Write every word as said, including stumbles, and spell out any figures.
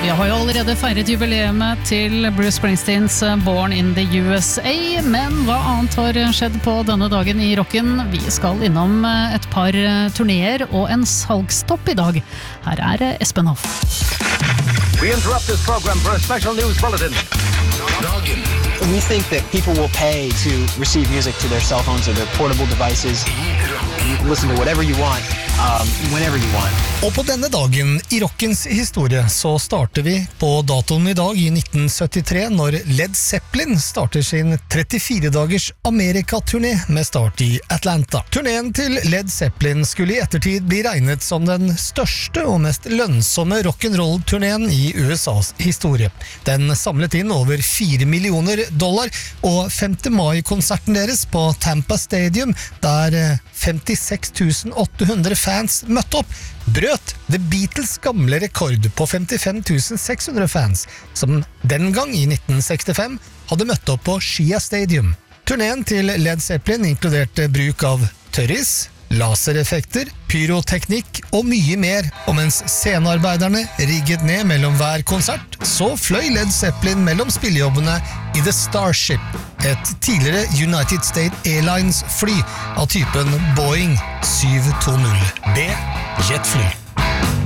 Vi har jo allerede feiret jubileet til Bruce Springsteens Born in the U S A, men hva annet har skjedd på denne dagen i rocken? Vi skal innom et par turnéer og en salgstopp i dag. Her er Espen Hoff. We interrupt this program for a special news bulletin. Dagen. We think that people will pay to receive music to their cell phones or their portable devices. You can listen to whatever you want, um, whenever you want. Og på denne dagen i rockens historie så starter vi på datoen i dag i nitten syttitre når Led Zeppelin starter sin trettifire dagers Amerika-turné med start i Atlanta. Turneen til Led Zeppelin skulle i ettertid bli regnet som den største og mest lønnsomme rock'n'roll-turneen i U S A's historie. Den samlet inn over fire millioner dollar, og femte mai-konserten deres på Tampa Stadium, der femtiseks tusen åtte hundre fans møtte opp, brøt The Beatles gamle rekord på femtifem tusen seks hundre fans, som den gang i nitten sekstifem hadde møtt opp på Shea Stadium. Turneen til Led Zeppelin inkluderte bruk av tørris, lasereffekter, pyroteknikk og mye mer, og mens scenearbeiderne rigget ned mellom hver konsert, så fløy Led Zeppelin mellom spillejobbene i The Starship, et tidligere United States Airlines fly av typen Boeing syv to null B jetfly.